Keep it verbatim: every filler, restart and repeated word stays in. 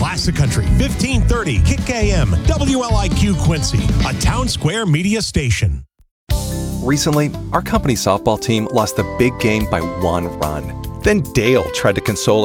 Classic Country, fifteen thirty Kick A M, W L I Q Quincy, a Town Square media station. Recently, our company softball team lost the big game by one run. Then Dale tried to console